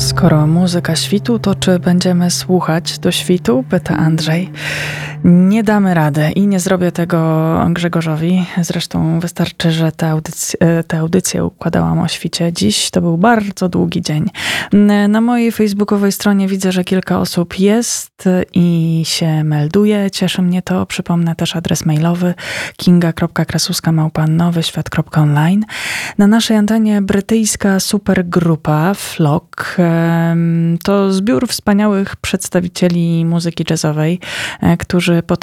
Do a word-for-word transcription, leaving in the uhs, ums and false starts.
Skoro muzyka świtu, to czy będziemy słuchać do świtu? Pyta Andrzej. Nie damy rady i nie zrobię tego Grzegorzowi. Zresztą wystarczy, że tę audycję, tę audycję układałam o świcie. Dziś to był bardzo długi dzień. Na mojej facebookowej stronie widzę, że kilka osób jest i się melduje. Cieszy mnie to. Przypomnę też adres mailowy kinga kropka krasuska małpa nowy świat kropka online. Na naszej antenie brytyjska supergrupa Flock. To zbiór wspaniałych przedstawicieli muzyki jazzowej, którzy pod